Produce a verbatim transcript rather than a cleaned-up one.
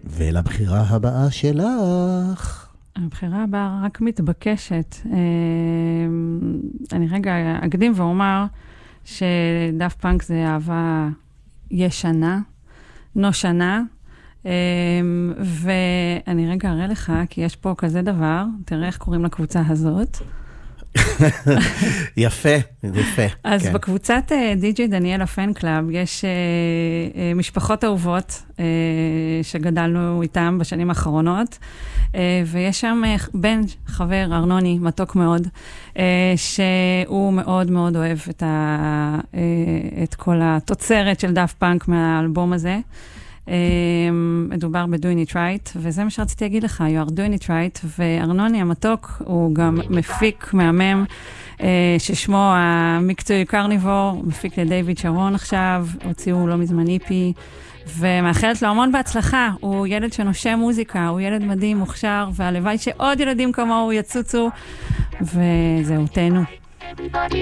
ולבחירה הבאה שלך. הבחירה הבאה רק מתבקשת. אני רגע אקדים ואומר שדף פאנק זה אהבה ישנה, נושנה, ואני רגע אראה לך, כי יש פה כזה דבר, תראה איך קוראים לקבוצה הזאת. יפה, יפה. אז כן. בקבוצת די-ג'יי דניאל הפן קלאב יש משפחות אהובות שגדלנו איתם בשנים האחרונות, ויש שם בן חבר ארנוני, מתוק מאוד, שהוא מאוד מאוד אוהב את, ה, את כל התוצרת של דף פאנק מהאלבום הזה. מדובר ב-Doing It Right, וזה מה שרציתי להגיד לך, you are doing it right, וארנוני המתוק הוא גם מפיק מהמם, ששמו המקצועי קרניבור, מפיק לדייוויד שרון עכשיו, הוציאו לא מזמן איפי, ומאחלת לו המון בהצלחה, הוא ילד שנושם מוזיקה, הוא ילד מדהים, מוכשר, והלוואי שעוד ילדים כמוהו יצוצו, וזהו, תהנו.